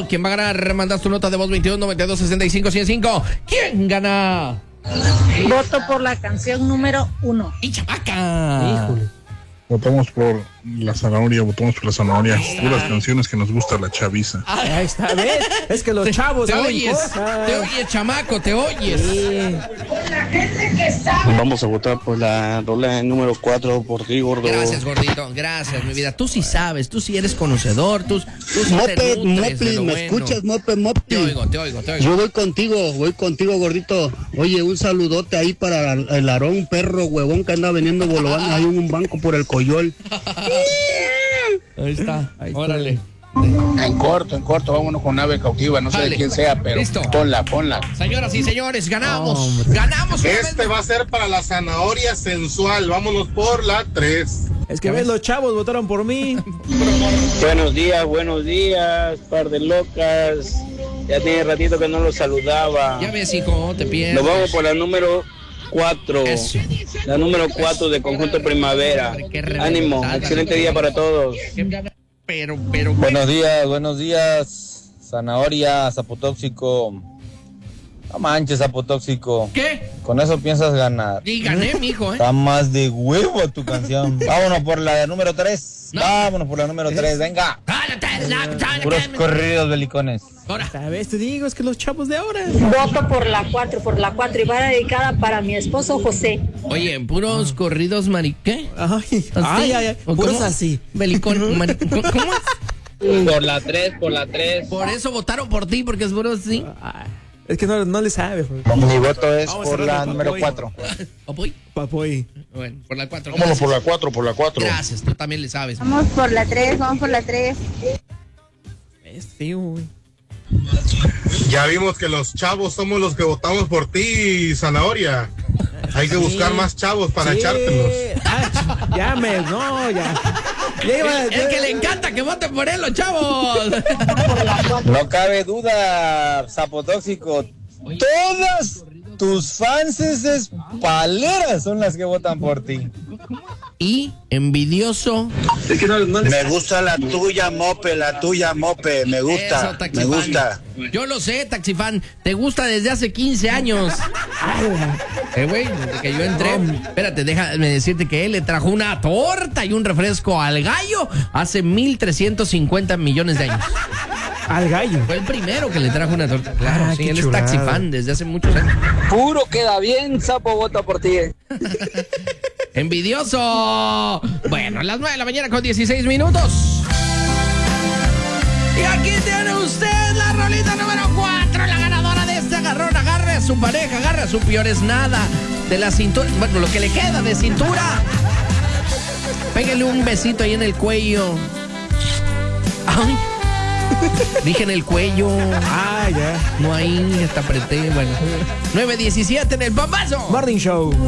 ¿Quién va a ganar? Mandas tu nota de voz 21 92 65 105. ¿Quién gana? Voto por la canción número 1. ¡Y chamaca! Híjole. Votamos por la zanahoria, puras canciones que nos gusta la chaviza. Ahí está, ¿ves? Es que los chavos Te saben oyes, cosas. te oyes, chamaco, te oyes. Sí. Vamos a votar por la rola número 4 por ti, gordo. Gracias, gordito, gracias, mi vida. Tú sí sabes, tú sí eres conocedor, tú sí Moped, te nutres de Mopli, lo ¿me bueno. escuchas, Moped? Te oigo. Yo voy contigo, gordito. Oye, un saludote ahí para el Aarón, perro huevón que anda vendiendo bolovanes ahí en un banco por el Coyol. Ahí está, órale. En corto, vámonos con Ave Cautiva, no sé Dale. de quién sea, pero Listo. ponla. Señoras y señores, ganamos. Hombre. Ganamos. una Este vez. va a ser para la zanahoria sensual. Vámonos por la 3. Es que ves, los chavos votaron por mí. Buenos días, par de locas. Ya tiene ratito que no los saludaba. Ya ves, hijo, te pierdes. Nos vamos por la número 4. Eso. La número 4 de Conjunto Primavera. Qué Ánimo, reventada. excelente día para todos. Pero. Buenos días, zanahoria, sapotóxico. No manches, sapotóxico. ¿Qué? Con eso piensas ganar. Y gané, mijo, Está más de huevo tu canción. Vámonos por la número 3. No. Vámonos por la número 3, venga. Puros corridos belicones. Ahora. ¿Sabes? Te digo, es que los chavos de ahora. Voto por la 4 y va dedicada para mi esposo José. Oye, puros corridos ¿qué? Ay, ¿Así? ay. ¿O Puros cómo? así. Belicón, ¿cómo es? Por la 3. Por eso votaron por ti, porque es puro sí. Ay, es que no le sabe. Mi voto es Vamos a por cerrar la con número Papoy. 4. ¿Papoy? Papoy. Bueno, por la 4. Vámonos por la 4. Gracias, tú también le sabes. Vamos por la 3. Es feo, güey. Ya vimos que los chavos somos los que votamos por ti, zanahoria. Hay que buscar más chavos para echártelos. Ya. Ya iba, El que le encanta que voten por él, los chavos. No cabe duda, sapotóxico. Todas tus fanses paleras son las que votan por ti. Y envidioso. Me gusta la tuya, Mope, me Eso, gusta, Taxifan. Yo lo sé, Taxifan. Te gusta desde hace 15 años. Güey, desde que yo entré. Espérate, déjame decirte que él le trajo una torta y un refresco al gallo hace 1,350 millones de años. al gallo. Fue el primero que le trajo una torta. Claro, Ah, sí, qué él es chulada. Taxifan desde hace muchos años. Puro queda bien, sapo vota por ti. ¡Envidioso! Bueno, a las 9 de la mañana con 16 minutos. Y aquí tiene usted la rolita número 4, la ganadora de este agarrón. Agarre a su pareja, agarre a su peor es nada de la cintura. Bueno, lo que le queda de cintura. Pégale un besito ahí en el cuello. Ay. Dije en el cuello. Ah, ya. No ahí, hasta apreté. Bueno, 9:17 en el Pambazo. Morning Show.